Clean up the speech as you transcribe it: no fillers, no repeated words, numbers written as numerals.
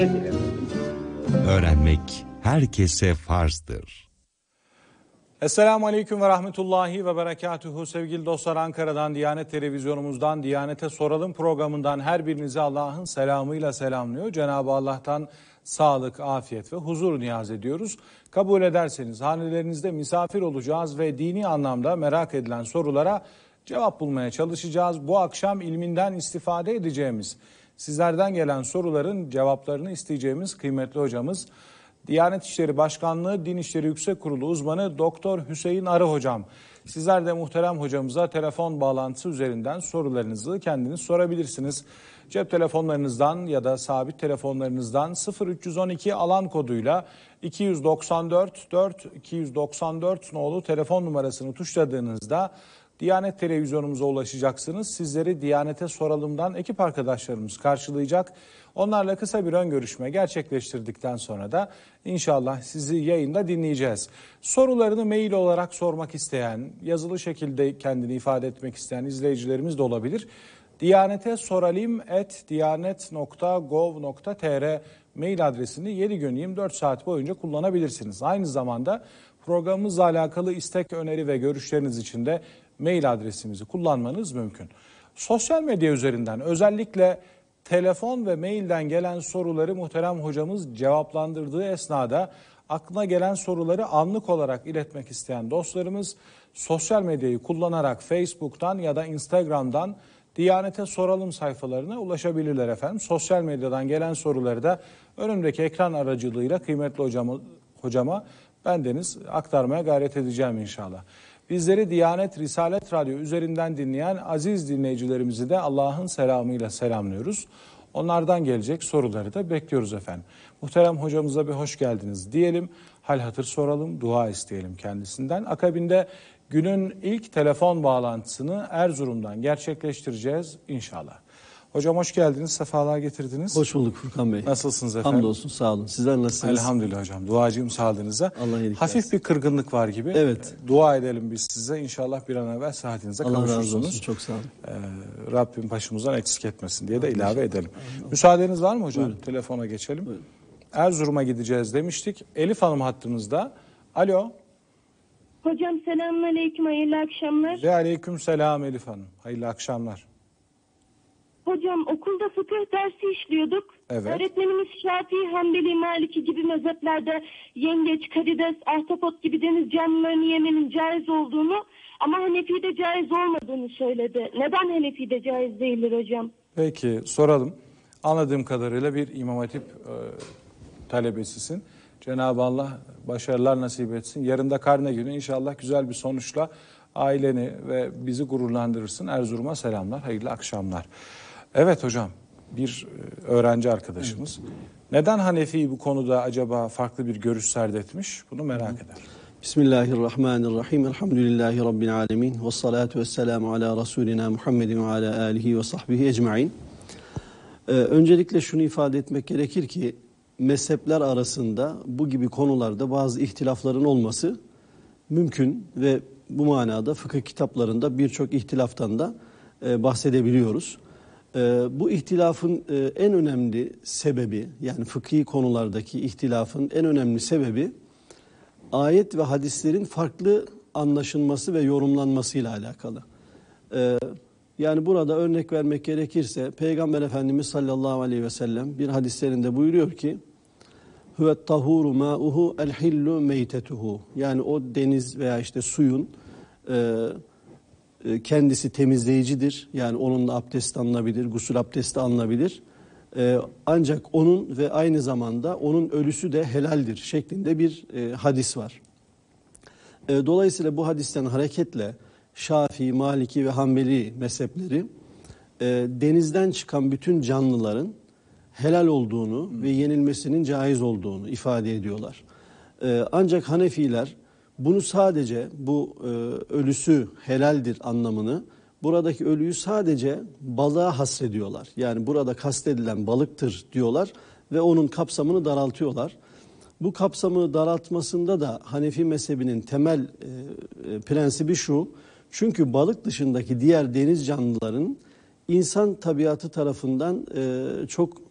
Öğrenmek herkese farzdır. Esselamu Aleyküm ve Rahmetullahi ve Berekatuhu. Sevgili dostlar, Ankara'dan, Diyanet Televizyonumuzdan, Diyanete Soralım programından her birinizi Allah'ın selamıyla selamlıyor. Cenab-ı Allah'tan sağlık, afiyet ve huzur niyaz ediyoruz. Kabul ederseniz hanelerinizde misafir olacağız ve dini anlamda merak edilen sorulara cevap bulmaya çalışacağız. Bu akşam ilminden istifade edeceğimiz, sizlerden gelen soruların cevaplarını isteyeceğimiz kıymetli hocamız, Diyanet İşleri Başkanlığı Din İşleri Yüksek Kurulu uzmanı Doktor Hüseyin Arı hocam. Sizler de muhterem hocamıza telefon bağlantısı üzerinden sorularınızı kendiniz sorabilirsiniz. Cep telefonlarınızdan ya da sabit telefonlarınızdan 0312 alan koduyla 294 nolu telefon numarasını tuşladığınızda Diyanet Televizyonumuza ulaşacaksınız. Sizleri Diyanete Soralım'dan ekip arkadaşlarımız karşılayacak. Onlarla kısa bir ön görüşme gerçekleştirdikten sonra da inşallah sizi yayında dinleyeceğiz. Sorularını mail olarak sormak isteyen, yazılı şekilde kendini ifade etmek isteyen izleyicilerimiz de olabilir. diyanetesoralim@diyanet.gov.tr mail adresini 7 gün 24 saat boyunca kullanabilirsiniz. Aynı zamanda programımızla alakalı istek, öneri ve görüşleriniz için de mail adresimizi kullanmanız mümkün. Sosyal medya üzerinden özellikle telefon ve mailden gelen soruları muhterem hocamız cevaplandırdığı esnada aklına gelen soruları anlık olarak iletmek isteyen dostlarımız sosyal medyayı kullanarak Facebook'tan ya da Instagram'dan Diyanete Soralım sayfalarına ulaşabilirler efendim. Sosyal medyadan gelen soruları da önümdeki ekran aracılığıyla kıymetli hocama bendeniz aktarmaya gayret edeceğim inşallah. Bizleri Diyanet Risalet Radyo üzerinden dinleyen aziz dinleyicilerimizi de Allah'ın selamıyla selamlıyoruz. Onlardan gelecek soruları da bekliyoruz efendim. Muhterem hocamıza bir hoş geldiniz diyelim. Hal hatır soralım, dua isteyelim kendisinden. Akabinde günün ilk telefon bağlantısını Erzurum'dan gerçekleştireceğiz inşallah. Hocam hoş geldiniz, sefalar getirdiniz. Hoş bulduk Furkan Bey. Nasılsınız efendim? Hamdolsun, sağ olun. Sizler nasılsınız? Elhamdülillah hocam. Duacıyım sağlığınıza. Allah iyilik Hafif versin. bir kırgınlık var gibi. Evet. Dua edelim biz size. İnşallah bir an evvel sıhhatinize kavuşursunuz. Allah razı olsun. Çok sağ olun. Rabbim başımızdan eksik etmesin diye de ilave edelim. Müsaadeniz var mı hocam? Buyurun. Telefona geçelim. Buyurun. Erzurum'a gideceğiz demiştik. Elif Hanım hattımızda. Alo. Hocam selamünaleyküm, hayırlı akşamlar. Ve aleyküm selam Elif Hanım. Hayırlı akşamlar. Hocam okulda fıkıh dersi işliyorduk. Evet. Öğretmenimiz Şafii, Hanbeli, Maliki gibi mezheplerde yengeç, karides, ahtapot gibi deniz canlılarını yemenin caiz olduğunu ama Hanefi'de caiz olmadığını söyledi. Neden Hanefi'de caiz değildir hocam? Peki soralım. Anladığım kadarıyla bir İmam Hatip talebesisin. Cenab-ı Allah başarılar nasip etsin. Yarın da karne günü inşallah güzel bir sonuçla aileni ve bizi gururlandırırsın. Erzurum'a selamlar, hayırlı akşamlar. Evet hocam, bir öğrenci arkadaşımız. Neden Hanefi bu konuda acaba farklı bir görüş serdetmiş? Bunu merak eder. Bismillahirrahmanirrahim. Elhamdülillahi Rabbil alemin. Ve salatu ve selamu ala Resulina Muhammedin ve ala alihi ve sahbihi ecma'in. Öncelikle şunu ifade etmek gerekir ki mezhepler arasında bu gibi konularda bazı ihtilafların olması mümkün ve bu manada fıkıh kitaplarında birçok ihtilaftan da bahsedebiliyoruz. Bu ihtilafın en önemli sebebi, yani fıkhi konulardaki ihtilafın en önemli sebebi ayet ve hadislerin farklı anlaşılması ve yorumlanmasıyla alakalı. Yani burada örnek vermek gerekirse Peygamber Efendimiz sallallahu aleyhi ve sellem bir hadislerinde buyuruyor ki huvet tahuru ma'uhu el hillu meytetuhu, yani o deniz veya işte suyun kendisi temizleyicidir. Yani onunla abdest alınabilir, gusül abdesti alınabilir. Ancak onun ve aynı zamanda onun ölüsü de helaldir şeklinde bir hadis var. Dolayısıyla bu hadisten hareketle Şafii, Maliki ve Hanbeli mezhepleri denizden çıkan bütün canlıların helal olduğunu ve yenilmesinin caiz olduğunu ifade ediyorlar. Ancak Hanefiler bunu sadece bu ölüsü helaldir anlamını, buradaki ölüyü sadece balığa hasrediyorlar. Yani burada kastedilen balıktır diyorlar ve onun kapsamını daraltıyorlar. Bu kapsamını daraltmasında da Hanefi mezhebinin temel prensibi şu: çünkü balık dışındaki diğer deniz canlıların insan tabiatı tarafından çok